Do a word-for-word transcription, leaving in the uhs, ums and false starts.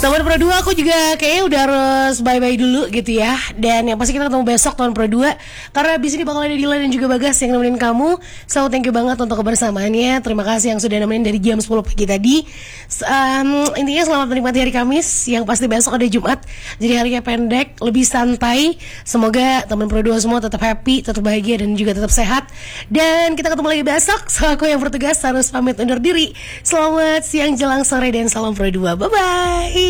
Teman Pro dua aku juga kayaknya udah harus bye-bye dulu gitu ya. Dan yang pasti kita ketemu besok teman Pro dua. Karena abis ini bakal ada Dila dan juga Bagas yang nemenin kamu. So thank you banget untuk kebersamaannya. Terima kasih yang sudah nemenin dari jam sepuluh pagi tadi. um, Intinya selamat menikmati hari Kamis. Yang pasti besok ada Jumat, jadi harinya pendek, lebih santai. Semoga teman Pro dua semua tetap happy, tetap bahagia dan juga tetap sehat. Dan kita ketemu lagi besok. So aku yang bertugas harus pamit undur diri. Selamat siang jelang sore dan salam Pro dua. Bye-bye.